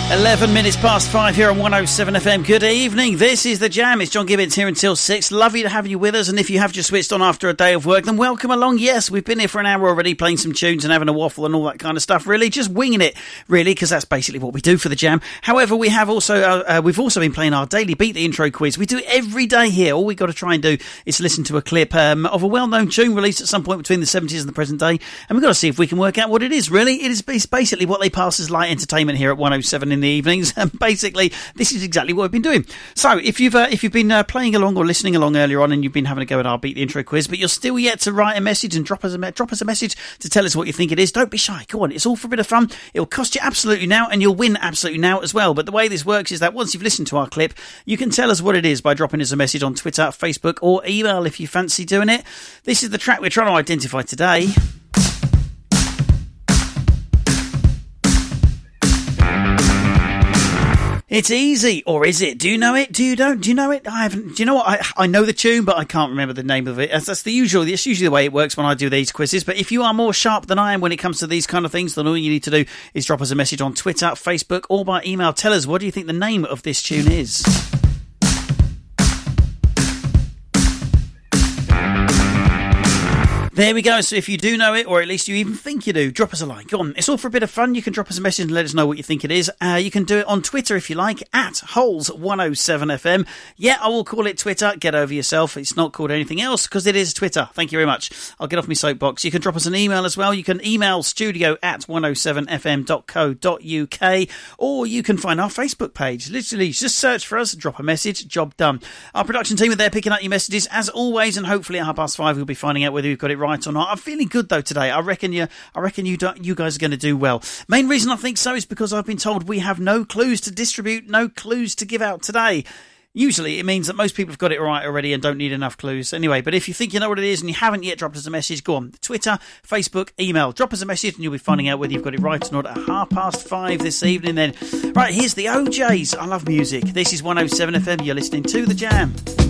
11 minutes past 5 here on 107 FM. Good evening. This is The Jam. It's John Gibbons here until 6. Lovely to have you with us. And if you have just switched on after a day of work, then welcome along. Yes, we've been here for an hour already playing some tunes and having a waffle and all that kind of stuff. Really, just winging it, really, because that's basically what we do for The Jam. However, we have also we've also been playing our daily Beat the Intro quiz. We do it every day here. All we've got to try and do is listen to a clip of a well-known tune released at some point between the 70s and the present day. And we've got to see if we can work out what it is, really. It's basically what they pass as light entertainment here at 107 in the evenings. Basically, this is exactly what we've been doing. So, if you've been playing along or listening along earlier on, and you've been having a go at our Beat the Intro quiz, but you're still yet to write a message and drop us a message to tell us what you think it is, don't be shy. Go on, it's all for a bit of fun. It'll cost you absolutely now, and you'll win absolutely now as well. But the way this works is that once you've listened to our clip, you can tell us what it is by dropping us a message on Twitter, Facebook, or email if you fancy doing it. This is the track we're trying to identify today. It's easy, or is it? Do you know it? Do you don't? Do you know it? I haven't. Do you know what? I know the tune, but I can't remember the name of it. That's usually the way it works when I do these quizzes. But if you are more sharp than I am when it comes to these kind of things, then all you need to do is drop us a message on Twitter, Facebook, or by email. Tell us, what do you think the name of this tune is? There we go. So if you do know it, or at least you even think you do, drop us a line. Go on. It's all for a bit of fun. You can drop us a message and let us know what you think it is. You can do it on Twitter if you like, at Holes107FM. Yeah, I will call it Twitter. Get over yourself. It's not called anything else because it is Twitter. Thank you very much. I'll get off my soapbox. You can drop us an email as well. You can email studio@107fm.co.uk, or you can find our Facebook page. Literally, just search for us, drop a message, job done. Our production team are there picking up your messages as always, and hopefully at 5:30 we'll be finding out whether we've got it right or not. I'm feeling good though today. I reckon you guys are going to do well. Main reason I think so is because I've been told we have no clues to distribute, no clues to give out today. Usually it means that most people have got it right already and don't need enough clues. Anyway, but if you think you know what it is and you haven't yet dropped us a message, go on. Twitter, Facebook, email. Drop us a message and you'll be finding out whether you've got it right or not at 5:30 this evening then. Right, here's the OJs. I love music. This is 107 FM. You're listening to The Jam.